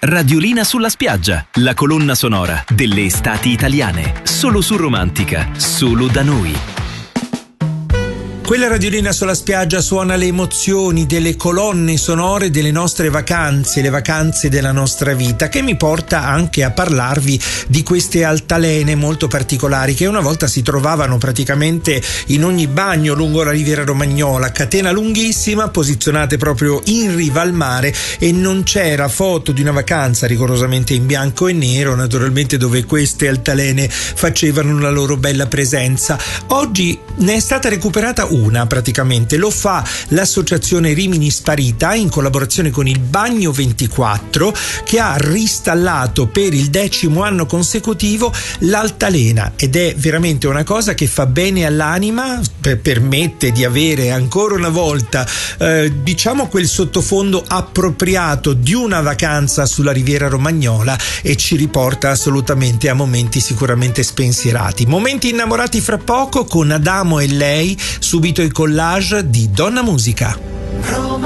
Radiolina sulla spiaggia, la colonna sonora delle estati italiane. Solo su Romantica, solo da noi. Quella radiolina sulla spiaggia suona le emozioni delle colonne sonore delle nostre vacanze, le vacanze della nostra vita, che mi porta anche a parlarvi di queste altalene molto particolari che una volta si trovavano praticamente in ogni bagno lungo la Riviera Romagnola, catena lunghissima, posizionate proprio in riva al mare, e non c'era foto di una vacanza rigorosamente in bianco e nero, naturalmente, dove queste altalene facevano la loro bella presenza. Oggi ne è stata recuperata una, praticamente lo fa l'associazione Rimini Sparita in collaborazione con il Bagno 24, che ha ristallato per il 10° anno consecutivo l'altalena, ed è veramente una cosa che fa bene all'anima, permette di avere ancora una volta diciamo quel sottofondo appropriato di una vacanza sulla Riviera Romagnola, e ci riporta assolutamente a momenti sicuramente spensierati, momenti innamorati. Fra poco con Adamo e lei, subito il collage di Donna Musica.